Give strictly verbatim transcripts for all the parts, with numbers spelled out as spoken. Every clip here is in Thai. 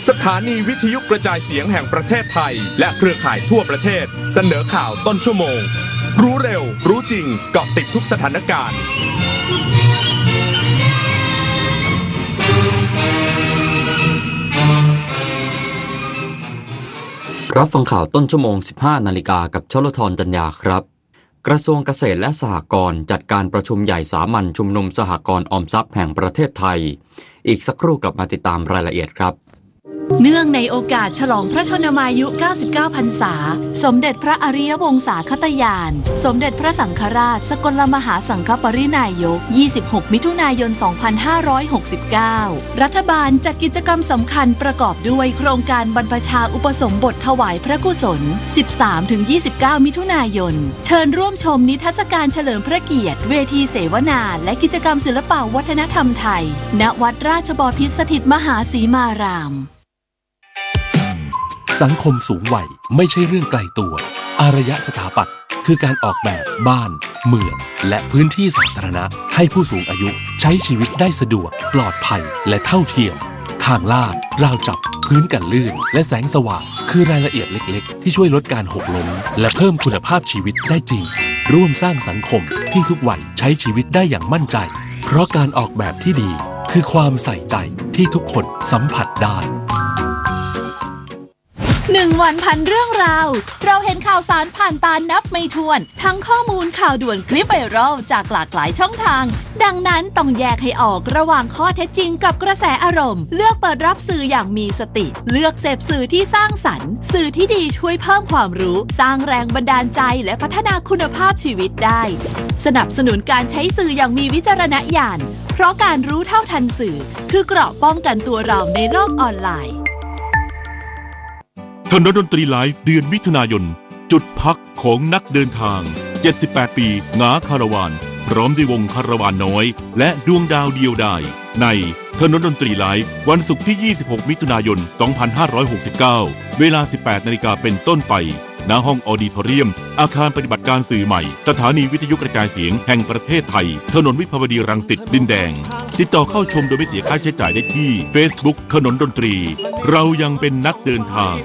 สถานีวิทยุกระจายเสียงแห่งประเทศไทยและเครือข่ายทั่วประเทศเสนอข่าวต้นชั่วโมงรู้เร็วรู้จริงเกาะติดทุกสถานการณ์รับฟังข่าวต้นชั่วโมง สิบห้า นาฬิกากับชลธรจัญญาครับกระทรวงเกษตรและสหกรณ์จัดการประชุมใหญ่สามัญชุมนุมสหกรณ์ออมทรัพย์แห่งประเทศไทยอีกสักครู่กลับมาติดตามรายละเอียดครับเนื่องในโอกาสฉลองพระชนมายุ เก้าสิบเก้า พรรษาสมเด็จพระอริยวงศาคตญาณสมเด็จพระสังฆราชสกลมหาสังฆปรินายก ยี่สิบหก มิถุนายน สองพันห้าร้อยหกสิบเก้า รัฐบาลจัดกิจกรรมสำคัญประกอบด้วยโครงการบรรพชาอุปสมบทถวายพระกุศล สิบสามถึงยี่สิบเก้า มิถุนายนเชิญร่วมชมนิทรรศการเฉลิมพระเกียรติเวทีเสวนาและกิจกรรมศิลปวัฒนธรรมไทยณวัดราชบพิตรสถิตมหาสีมารามสังคมสูงวัยไม่ใช่เรื่องไกลตัวอารยสถาปัตย์คือการออกแบบบ้านเมืองและพื้นที่สาธารณะให้ผู้สูงอายุใช้ชีวิตได้สะดวกปลอดภัยและเท่าเทียมทางลาดราวจับพื้นกันลื่นและแสงสว่างคือรายละเอียดเล็กๆที่ช่วยลดการหกล้มและเพิ่มคุณภาพชีวิตได้จริงร่วมสร้างสังคมที่ทุกวัยใช้ชีวิตได้อย่างมั่นใจเพราะการออกแบบที่ดีคือความใส่ใจที่ทุกคนสัมผัสได้หนึ่งวันพันเรื่องราวเราเห็นข่าวสารผ่านตานับไม่ถ้วนทั้งข้อมูลข่าวด่วนคลิปไวรัลจากหลากหลายช่องทางดังนั้นต้องแยกให้ออกระหว่างข้อเท็จจริงกับกระแสอารมณ์เลือกเปิดรับสื่ออย่างมีสติเลือกเสพสื่อที่สร้างสรรค์สื่อที่ดีช่วยเพิ่มความรู้สร้างแรงบันดาลใจและพัฒนาคุณภาพชีวิตได้สนับสนุนการใช้สื่ออย่างมีวิจารณญาณเพราะการรู้เท่าทันสื่อคือเกราะป้องกันตัวเราในโลกออนไลน์ถนนดนตรีไลฟ์เดือนมิถุนายนจุดพักของนักเดินทางเจ็ดสิบแปดปีหงาคาราวานพร้อมด้วยวงคาราวานน้อยและดวงดาวเดียวดายในถนนดนตรีไลฟ์วันศุกร์ที่ยี่สิบหกมิถุนายนสองพันห้าร้อยหกสิบเก้าเวลา สิบแปดนาฬิกาเป็นต้นไปณห้องออดิทอเรียมอาคารปฏิบัติการสื่อใหม่สถานีวิทยุกระจายเสียงแห่งประเทศไทยถนนวิภาวดีรังสิตดินแดงติดต่อเข้าชมโดยไม่เสียค่าใช้จ่ายได้ที่ Facebook ถนนดนตรีเรายังเป็นนักเดินทาง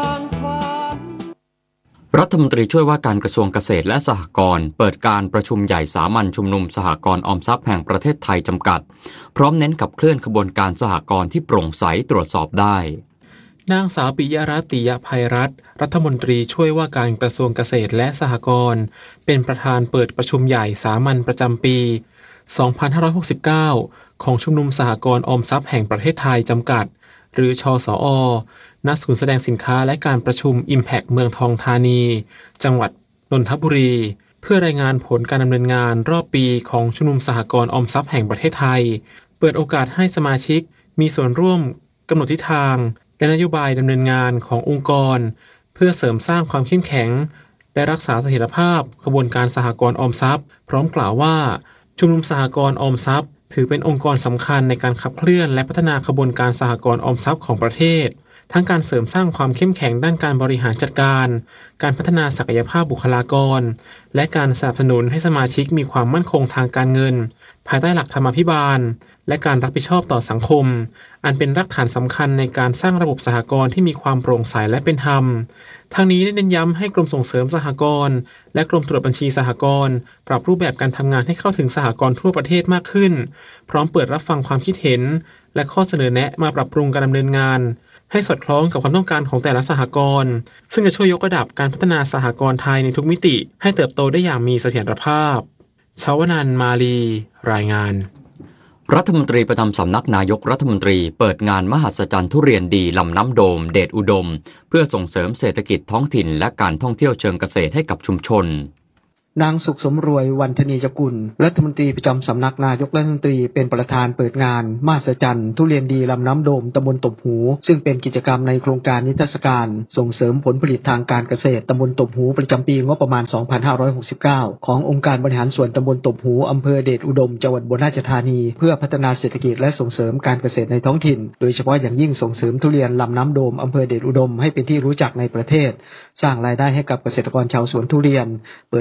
รัฐมนตรีช่วยว่าการกระทรวงเกษตรและสหกรณ์เปิดการประชุมใหญ่สามัญชุมนุมสหกรณ์ออมทรัพย์แห่งประเทศไทยจำกัดพร้อมเน้นขับเคลื่อนขบวนการสหกรณ์ที่โปร่งใสตรวจสอบได้นางสาวปิยรัตน์ ติยภัยรัตน์รัฐมนตรีช่วยว่าการกระทรวงเกษตรและสหกรณ์เป็นประธานเปิดประชุมใหญ่สามัญประจำปี สองพันห้าร้อยหกสิบเก้า ของชุมนุมสหกรณ์ออมทรัพย์แห่งประเทศไทยจำกัดหรือชสอณศูนย์แสดงสินค้าและการประชุม Impact เมืองทองธานีจังหวัดนนทบุรีเพื่อรายงานผลการดำเนินงานรอบปีของชุมนุมสหกรณ์ออมทรัพย์แห่งประเทศไทยเปิดโอกาสให้สมาชิกมีส่วนร่วมกำหนดทิศทางและนโยบายดำเนินงานขององค์กรเพื่อเสริมสร้างความเข้มแข็งและรักษาเสถียรภาพขบวนการสหกรณ์ออมทรัพย์พร้อมกล่าวว่าชุมนุมสหกรณ์ออมทรัพย์ถือเป็นองค์กรสำคัญในการขับเคลื่อนและพัฒนาขบวนการสหกรณ์ออมทรัพย์ของประเทศทั้งการเสริมสร้างความเข้มแข็งด้านการบริหารจัดการการพัฒนาศักยภาพบุคลากรและการสนับสนุนให้สมาชิกมีความมั่นคงทางการเงินภายใต้หลักธรรมาภิบาลและการรับผิดชอบต่อสังคมอันเป็นรากฐานสำคัญในการสร้างระบบสหกรณ์ที่มีความโปร่งใสและเป็นธรรมทางนี้ได้เน้นย้ำให้กรมส่งเสริมสหกรณ์และกรมตรวจบัญชีสหกรณ์ปรับรูปแบบการทำงานให้เข้าถึงสหกรณ์ทั่วประเทศมากขึ้นพร้อมเปิดรับฟังความคิดเห็นและข้อเสนอแนะมาปรับปรุงการดำเนินงานให้สอดคล้องกับความต้องการของแต่ละสหกรณ์ซึ่งจะช่วยยกระดับการพัฒนาสหกรณ์ไทยในทุกมิติให้เติบโตได้อย่างมีเสถียรภาพชวนันท์มาลีรายงานรัฐมนตรีประจำสำนักนายกรัฐมนตรีเปิดงานมหัศจรรย์ทุเรียนดีลำน้ำโดมเดชอุดมเพื่อส่งเสริมเศรษฐกิจท้องถิ่นและการท่องเที่ยวเชิงเกษตรให้กับชุมชนนางสุขสมรวย วรรณนียกุลรัฐมนตรีประจำสำนักนายกรัฐมนตรีเป็นประธานเปิดงานมหัศจรรย์ทุเรียนดีลำน้ำโดมตำบลตบหูซึ่งเป็นกิจกรรมในโครงการนิทรรศการส่งเสริมผลผลิตทางการเกษตรตำบลตบหูประจำปีงบประมาณสองพันห้าร้อยหกสิบเก้าขององค์การบริหารส่วนตำบลตบหูอำเภอเดชอุดมจังหวัดอุบลราชธานีเพื่อพัฒนาเศรษฐกิจและส่งเสริมการเกษตรในท้องถิ่นโดยเฉพาะอย่างยิ่งส่งเสริมทุเรียนลำน้ำโดมอำเภอเดชอุดมให้เป็นที่รู้จักในประเทศสร้างรายได้ให้กับเกษตรกรชาวสวนทุเรียนเปิดช่องทาง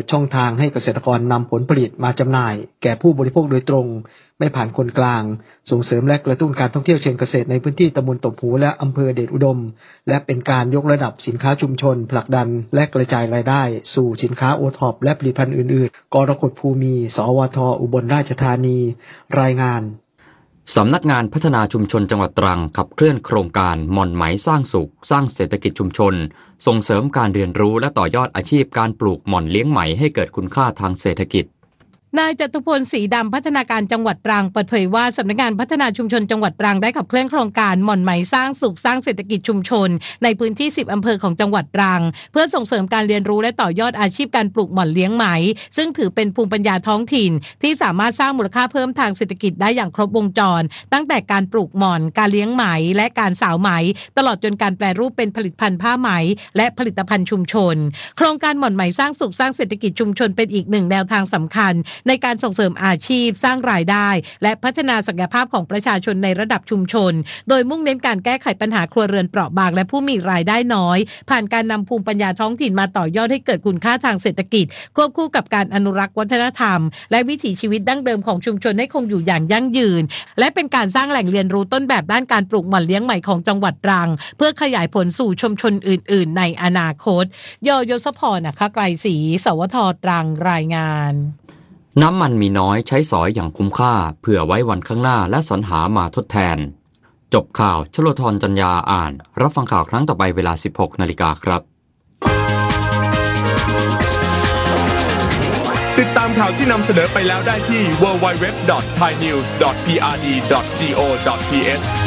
างให้เกษตรกรนำผลผลิตมาจำหน่ายแก่ผู้บริโภคโดยตรงไม่ผ่านคนกลางส่งเสริมและกระตุ้นการท่องเที่ยวเชิงเกษตรในพื้นที่ตำบลตบหูและอำเภอเดชอุดมและเป็นการยกระดับสินค้าชุมชนผลักดันและกระจายรายได้สู่สินค้าโอท็อปและผลิตภัณฑ์อื่นๆกรกฎภูมิสวทอุบลราชธานีรายงานสำนักงานพัฒนาชุมชนจังหวัดตรังขับเคลื่อนโครงการหม่อนไหมสร้างสุขสร้างเศรษฐกิจชุมชนส่งเสริมการเรียนรู้และต่อยอดอาชีพการปลูกหม่อนเลี้ยงไหมให้เกิดคุณค่าทางเศรษฐกิจนายจตุพลศรีดำพัฒนาการจังหวัดตรังเปิดเผยว่าสำนักงานพัฒนาชุมชนจังหวัดตรังได้ขับเคลื่อนโครงการหม่อนไหมสร้างสุขสร้างเศรษฐกิจชุมชนในพื้นที่สิบอำเภอของจังหวัดตรังเพื่อส่งเสริมการเรียนรู้และต่อยอดอาชีพการปลูกหม่อนเลี้ยงไหมซึ่งถือเป็นภูมิปัญญาท้องถิ่นที่สามารถสร้างมูลค่าเพิ่มทางเศรษฐกิจได้อย่างครบวงจรตั้งแต่การปลูกหม่อนการเลี้ยงไหมและการสาวไหมตลอดจนการแปรรูปเป็นผลิตภัณฑ์ผ้าไหมและผลิตภัณฑ์ชุมชนโครงการหม่อนไหมสร้างสุขสร้างเศรษฐกิจชุมชนเป็นอีกหนึ่งแนวทางสำคัญในการส่งเสริมอาชีพสร้างรายได้และพัฒนาศักยภาพของประชาชนในระดับชุมชนโดยมุ่งเน้นการแก้ไขปัญหาครัวเรือนเปราะบางและผู้มีรายได้น้อยผ่านการนำภูมิปัญญาท้องถิ่นมาต่อยอดให้เกิดคุณค่าทางเศรษฐกิจควบคู่กับการอนุรักษ์วัฒนธรรมและวิถีชีวิตดั้งเดิมของชุมชนให้คงอยู่อย่างยั่งยืนและเป็นการสร้างแหล่งเรียนรู้ต้นแบบด้านการปลูกหม่อนเลี้ยงไหมของจังหวัดตรังเพื่อขยายผลสู่ชุมชนอื่นๆในอนาคตยยศพรนะคะไกรศรีสวทตรังรายงานน้ำมันมีน้อยใช้สอยอย่างคุ้มค่าเผื่อไว้วันข้างหน้าและสรรหามาทดแทนจบข่าวชโลธรจัญญาอ่านรับฟังข่าวครั้งต่อไปเวลา สิบหกนาฬิกาครับติดตามข่าวที่นำเสนอไปแล้วได้ที่ ดับเบิลยู ดับเบิลยู ดับเบิลยู ดอท ไทยนิวส์ ดอท พี อาร์ ดี ดอท จี โอ ดอท ที เอช